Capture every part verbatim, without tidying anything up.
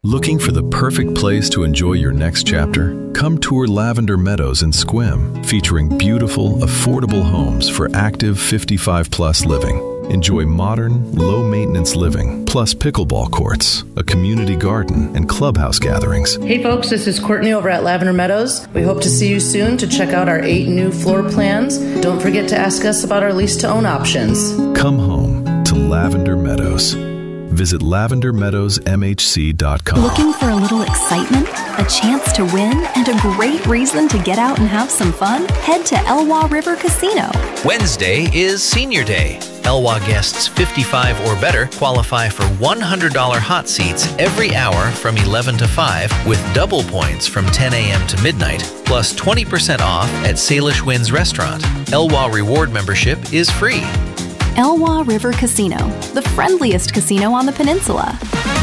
Looking for the perfect place to enjoy your next chapter? Come tour Lavender Meadows in Sequim, featuring beautiful, affordable homes for active fifty-five plus living. Enjoy modern, low-maintenance living, plus pickleball courts, a community garden, and clubhouse gatherings. Hey folks, this is Courtney over at Lavender Meadows. We hope to see you soon to check out our eight new floor plans. Don't forget to ask us about our lease-to-own options. Come home to Lavender Meadows. Visit lavender meadows m h c dot com. Looking for a little excitement, a chance to win, and a great reason to get out and have some fun? Head to Elwha River Casino. Wednesday is Senior Day. Elwha guests fifty-five or better qualify for one hundred dollars hot seats every hour from eleven to five with double points from ten a.m. to midnight, plus twenty percent off at Salish Winds Restaurant. Elwha Reward membership is free. Elwha River Casino, the friendliest casino on the peninsula.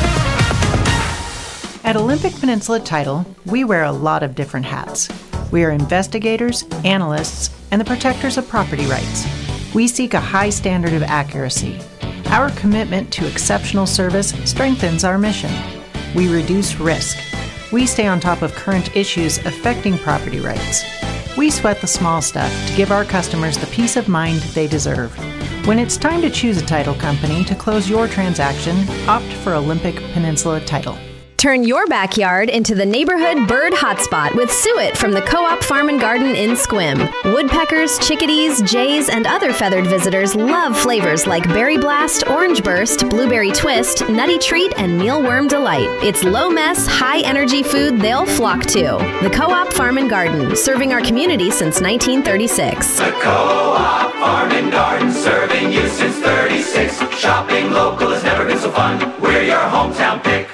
At Olympic Peninsula Title, we wear a lot of different hats. We are investigators, analysts, and the protectors of property rights. We seek a high standard of accuracy. Our commitment to exceptional service strengthens our mission. We reduce risk. We stay on top of current issues affecting property rights. We sweat the small stuff to give our customers the peace of mind they deserve. When it's time to choose a title company to close your transaction, opt for Olympic Peninsula Title. Turn your backyard into the neighborhood bird hotspot with Suet from the Co-op Farm and Garden in Sequim. Woodpeckers, chickadees, jays, and other feathered visitors love flavors like Berry Blast, Orange Burst, Blueberry Twist, Nutty Treat, and Mealworm Delight. It's low-mess, high-energy food they'll flock to. The Co-op Farm and Garden, serving our community since nineteen thirty-six. The Co-op Farm and Garden, serving you since thirty-six. Shopping local has never been so fun. We're your hometown pick.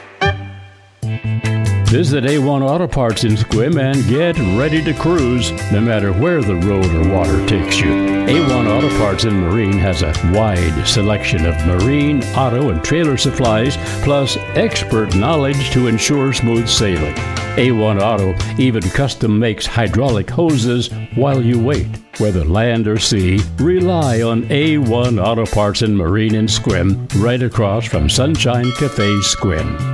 Visit A one Auto Parts in Sequim and get ready to cruise, no matter where the road or water takes you. A one Auto Parts in Marine has a wide selection of marine, auto, and trailer supplies, plus expert knowledge to ensure smooth sailing. A one Auto even custom makes hydraulic hoses while you wait. Whether land or sea, rely on A one Auto Parts in Marine in Sequim, right across from Sunshine Cafe Sequim.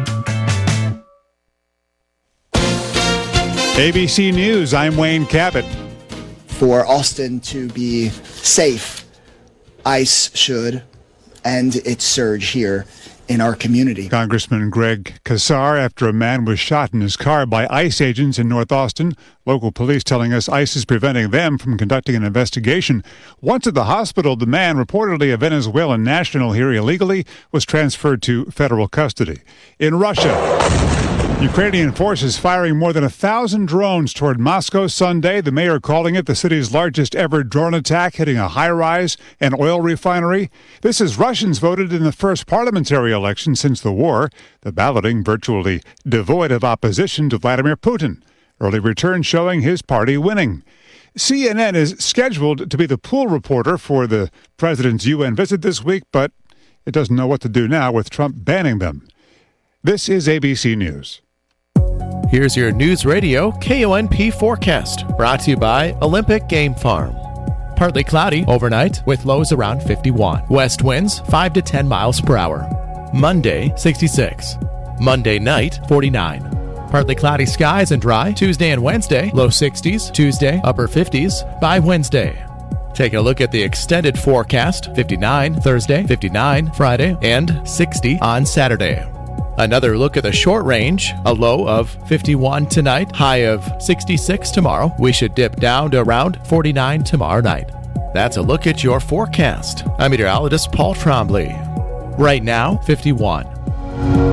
A B C News, I'm Wayne Cabot. For Austin to be safe, ICE should end its surge here in our community. Congressman Greg Casar, after a man was shot in his car by ICE agents in North Austin. Local police telling us ICE is preventing them from conducting an investigation. Once at the hospital, the man, reportedly a Venezuelan national here illegally, was transferred to federal custody. In Russia, Ukrainian forces firing more than a thousand drones toward Moscow Sunday. The mayor calling it the city's largest ever drone attack, hitting a high-rise and oil refinery. This as Russians voted in the first parliamentary election since the war, the balloting virtually devoid of opposition to Vladimir Putin. Early returns showing his party winning. C N N is scheduled to be the pool reporter for the president's U N visit this week, but it doesn't know what to do now with Trump banning them. This is A B C News. Here's your News Radio K O N P forecast, brought to you by Olympic Game Farm. Partly cloudy overnight with lows around fifty-one. West winds five to ten miles per hour. Monday, sixty-six. Monday night, forty-nine. Partly cloudy skies and dry Tuesday and Wednesday, low sixties. Tuesday, upper fifties by Wednesday. Taking a look at the extended forecast, fifty-nine Thursday, fifty-nine Friday, and sixty on Saturday. Another look at the short range, a low of fifty-one tonight, high of sixty-six tomorrow. We should dip down to around forty-nine tomorrow night. That's a look at your forecast. I'm meteorologist Paul Trombley. Right now, fifty-one.